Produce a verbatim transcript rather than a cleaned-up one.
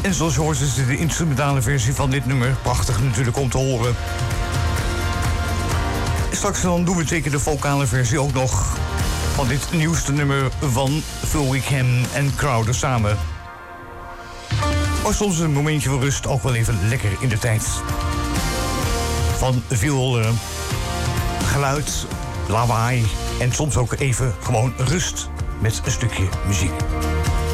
En zoals je hoort is dit de instrumentale versie van dit nummer. Prachtig natuurlijk om te horen. Straks dan doen we zeker de vocale versie ook nog van dit nieuwste nummer van Phil Wickham en Crowder samen. Maar soms een momentje van rust ook wel even lekker in de tijd. Van veel uh, geluid, lawaai en soms ook even gewoon rust met een stukje muziek.